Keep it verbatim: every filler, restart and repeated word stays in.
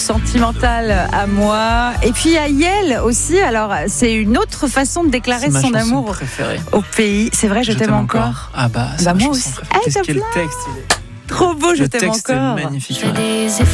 Sentimental à moi. Et puis à Yael aussi. Alors, c'est une autre façon de déclarer C'est ma son chanson amour préférée. au pays. C'est vrai, je, Je t'aime, t'aime encore. encore. Ah bah, c'est Bah, ma moi chanson aussi. préférée. Ah, Qu'est-ce top que le là. texte, il est... Trop beau, je Le t'aime texte encore. est magnifique. Je fais Ouais. des